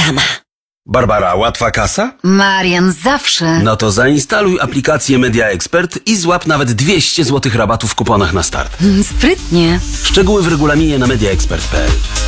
Dama. Barbara, łatwa kasa? Marian, zawsze. No to zainstaluj aplikację Media Expert i złap nawet 200 zł rabatu w kuponach na start. Sprytnie. Szczegóły w regulaminie na mediaexpert.pl.